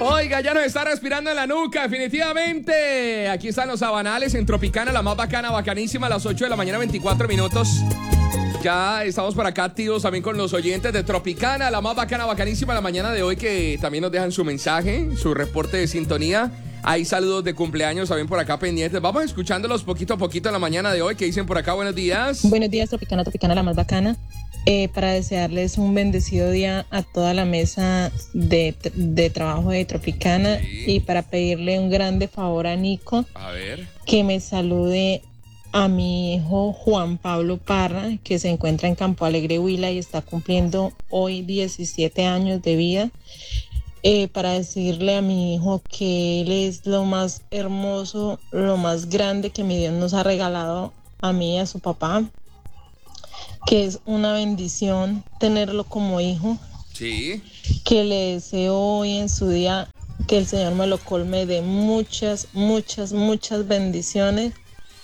Oiga, ya nos está respirando en la nuca, definitivamente. Aquí están los Sabanales en Tropicana, la más bacana, bacanísima, a las 8 de la mañana, 24 minutos. Ya estamos por acá activos también con los oyentes de Tropicana, la más bacana, bacanísima, la mañana de hoy, que también nos dejan su mensaje, su reporte de sintonía. Hay saludos de cumpleaños también por acá pendientes. Vamos escuchándolos poquito a poquito en la mañana de hoy, que dicen por acá. Buenos días. Buenos días, Tropicana, Tropicana, la más bacana. Para desearles un bendecido día a toda la mesa de trabajo de Tropicana, sí. Y para pedirle un grande favor a Nico, a ver, que me salude a mi hijo Juan Pablo Parra, que se encuentra en Campo Alegre, Huila, y está cumpliendo hoy 17 años de vida. Para decirle a mi hijo que él es lo más hermoso, lo más grande que mi Dios nos ha regalado a mí y a su papá, que es una bendición tenerlo como hijo. Sí. Que le deseo hoy en su día que el Señor me lo colme de muchas, muchas, muchas bendiciones.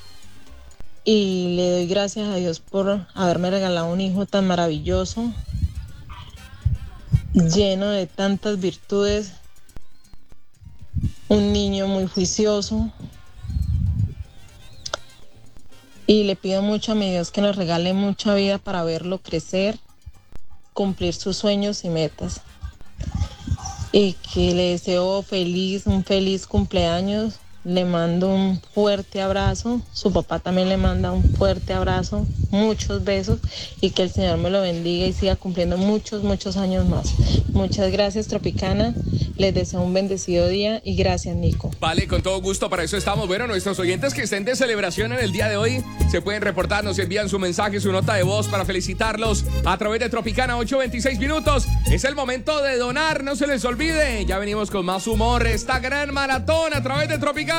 Y le doy gracias a Dios por haberme regalado un hijo tan maravilloso, lleno de tantas virtudes, un niño muy juicioso. Y le pido mucho a mi Dios que nos regale mucha vida para verlo crecer, cumplir sus sueños y metas. Y que le deseo un feliz cumpleaños. Le mando un fuerte abrazo. Su papá también le manda un fuerte abrazo, muchos besos, y que el Señor me lo bendiga y siga cumpliendo muchos, muchos años más. Muchas gracias, Tropicana. Les deseo un bendecido día y gracias, Nico. Vale, con todo gusto, para eso estamos. Bueno, nuestros oyentes que estén de celebración en el día de hoy se pueden reportar, nos envían su mensaje, su nota de voz para felicitarlos a través de Tropicana. 8:26 minutos. Es el momento de donar, no se les olvide. Ya venimos con más humor, esta gran maratón a través de Tropicana.